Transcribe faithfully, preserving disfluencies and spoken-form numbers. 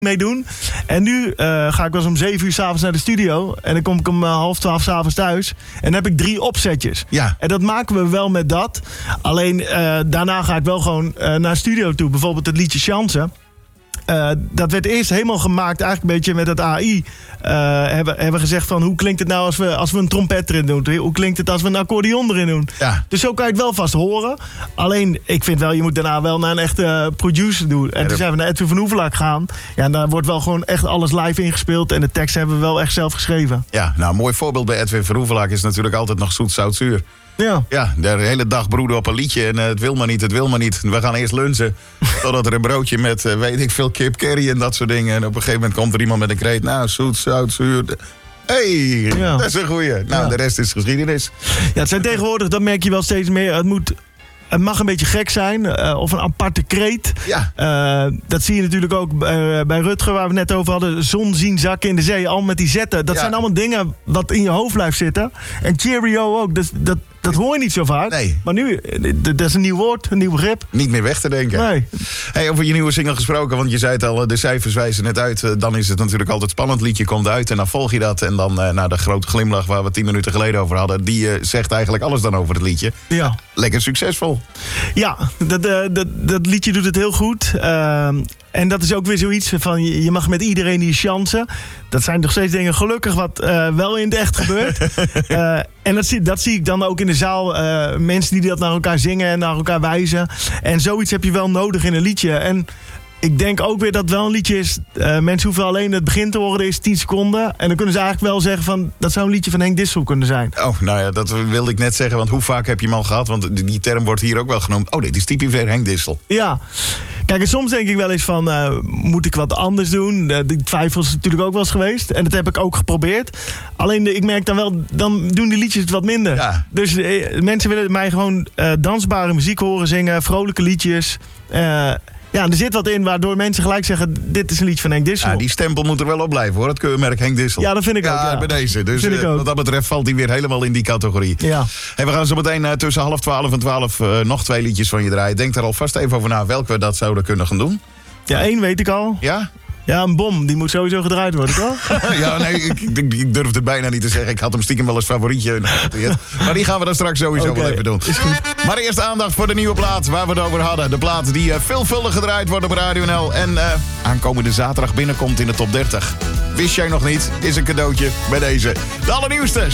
mee doen. En nu uh, ga ik wel eens om zeven uur 's avonds naar de studio. En dan kom ik om uh, half twaalf 's avonds thuis. En dan heb ik drie opzetjes. Ja. En dat maken we wel met dat. Alleen uh, daarna ga ik wel gewoon uh, naar de studio toe. Bijvoorbeeld het liedje Chansen. Uh, dat werd eerst helemaal gemaakt, eigenlijk een beetje met het A I. Uh, hebben, hebben gezegd van hoe klinkt het nou als we, als we een trompet erin doen? Hoe klinkt het als we een accordeon erin doen? Ja. Dus zo kan je het wel vast horen. Alleen, ik vind wel, je moet daarna wel naar een echte uh, producer doen. En ja, toen zijn we naar Edwin van Hoevelaak gegaan. Ja, en daar wordt wel gewoon echt alles live ingespeeld. En de tekst hebben we wel echt zelf geschreven. Ja, nou, een mooi voorbeeld bij Edwin van Hoevelaak is natuurlijk altijd nog zoet, zout, zuur. Ja. Ja, de hele dag broeden op een liedje en uh, het wil maar niet, het wil maar niet. We gaan eerst lunchen, totdat er een broodje met, uh, weet ik veel, kip, curry en dat soort dingen. En op een gegeven moment komt er iemand met een kreet, nou, zoet, zout, zuur. Hé, hey, ja. Dat is een goeie. Nou, ja. De rest is geschiedenis. Ja, het zijn tegenwoordig, dat merk je wel steeds meer, het moet... Het mag een beetje gek zijn, uh, of een aparte kreet. Ja. Uh, dat zie je natuurlijk ook uh, bij Rutger, waar we het net over hadden. Zon zien zakken in de zee, al met die zetten. Dat ja. zijn allemaal dingen wat in je hoofd blijft zitten. En cheerio ook, dus dat, dat hoor je niet zo vaak. Nee. Maar nu, dat is een nieuw woord, een nieuw begrip. Niet meer weg te denken. Nee. Hey, over je nieuwe single gesproken, want je zei het al, de cijfers wijzen net uit. Dan is het natuurlijk altijd spannend, liedje komt uit en dan volg je dat. En dan, nou, de grote glimlach waar we tien minuten geleden over hadden, die uh, zegt eigenlijk alles dan over het liedje. Ja. Lekker succesvol. Ja, dat, dat, dat liedje doet het heel goed. Uh, en dat is ook weer zoiets van, je mag met iedereen die chansen. Dat zijn nog steeds dingen gelukkig wat uh, wel in het echt gebeurt. uh, en dat zie, dat zie ik dan ook in de zaal. Uh, mensen die dat naar elkaar zingen en naar elkaar wijzen. En zoiets heb je wel nodig in een liedje. En ik denk ook weer dat het wel een liedje is. Uh, mensen hoeven alleen het begin te horen, dat is tien seconden. En dan kunnen ze eigenlijk wel zeggen van, dat zou een liedje van Henk Dissel kunnen zijn. Oh, nou ja, dat wilde ik net zeggen. Want hoe vaak heb je hem al gehad? Want die term wordt hier ook wel genoemd. Oh, dit is typisch weer Henk Dissel. Ja. Kijk, en soms denk ik wel eens van, uh, moet ik wat anders doen? Uh, die twijfel is natuurlijk ook wel eens geweest. En dat heb ik ook geprobeerd. Alleen, de, ik merk dan wel, dan doen die liedjes het wat minder. Ja. Dus uh, mensen willen mij gewoon uh, dansbare muziek horen zingen, vrolijke liedjes. Uh, Ja, er zit wat in waardoor mensen gelijk zeggen, dit is een liedje van Henk Dissel. Ja, die stempel moet er wel op blijven, hoor. Het keurmerk Henk Dissel. Ja, dat vind ik ja, ook. Ja, bij deze. Dus vind ik uh, ook. wat dat betreft valt hij weer helemaal in die categorie. Ja. Hey, we gaan zo meteen uh, tussen half twaalf en twaalf uh, nog twee liedjes van je draaien. Denk daar alvast even over na welke we dat zouden kunnen gaan doen. Ja, één weet ik al. Ja? Ja, een bom. Die moet sowieso gedraaid worden, toch? Ja, nee, ik, ik, ik durf het bijna niet te zeggen. Ik had hem stiekem wel eens favorietje. Maar die gaan we dan straks sowieso okay, wel even doen. Is goed. Maar eerst aandacht voor de nieuwe plaat waar we het over hadden. De plaat die uh, veelvuldig gedraaid wordt op Radio N L. En uh, aankomende zaterdag binnenkomt in de top dertig. Wist jij nog niet? Is een cadeautje bij deze. De allernieuwste.